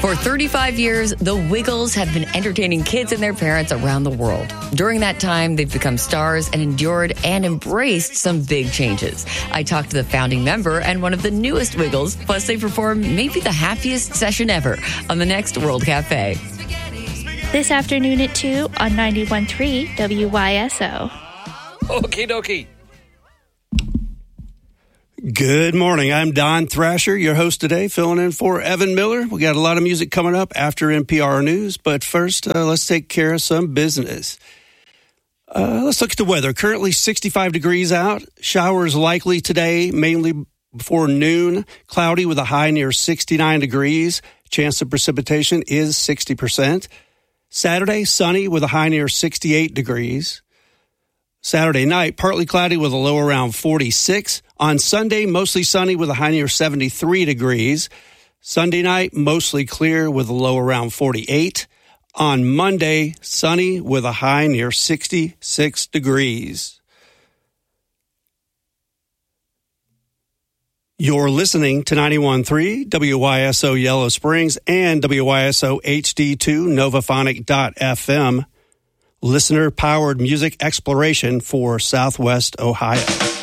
For 35 years, the Wiggles have been entertaining kids and their parents around the world. During that time, they've become stars and endured and embraced some big changes. I talked to the founding member and one of the newest Wiggles, plus they performed maybe the happiest session ever on the next World Cafe. This afternoon at 2 on 91.3 WYSO. Okie dokie. Good morning. I'm Don Thrasher, your host today, filling in for Evan Miller. We got a lot of music coming up after NPR News, but first, let's take care of some business. Let's look at the weather. Currently 65 degrees out. Showers likely today, mainly before noon. Cloudy with a high near 69 degrees. Chance of precipitation is 60%. Saturday, sunny with a high near 68 degrees. Saturday night, partly cloudy with a low around 46. On Sunday, mostly sunny with a high near 73 degrees. Sunday night, mostly clear with a low around 48. On Monday, sunny with a high near 66 degrees. You're listening to 91.3 WYSO Yellow Springs and WYSO HD2 Novaphonic.fm. Listener-powered music exploration for Southwest Ohio.